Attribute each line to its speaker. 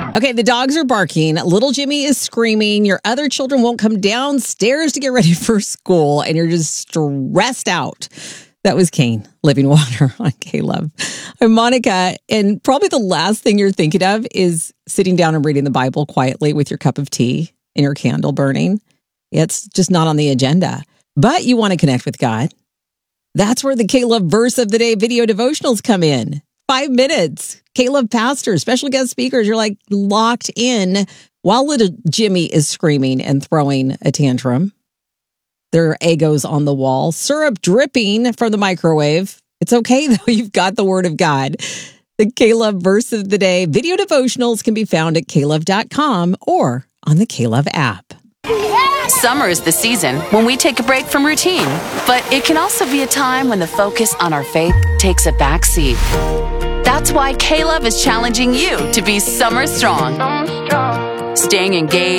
Speaker 1: Okay, the dogs are barking. Little Jimmy is screaming. Your other children won't come downstairs to get ready for school, and you're just stressed out. That was Kane, Living Water on K-Love. I'm Monica, and probably the last thing you're thinking of is sitting down and reading the Bible quietly with your cup of tea and your candle burning. It's just not on the agenda. But you want to connect with God. That's where the K-Love Verse of the Day video devotionals come in. 5 minutes. K-Love pastors, special guest speakers, you're like locked in while little Jimmy is screaming and throwing a tantrum. There are Eggos on the wall, syrup dripping from the microwave. It's okay, though. You've got the Word of God. The K-Love Verse of the Day video devotionals can be found at klove.com or on the K-Love app.
Speaker 2: Summer is the season when we take a break from routine, but it can also be a time when the focus on our faith takes a back seat. That's why K-Love is challenging you to be summer strong. Staying engaged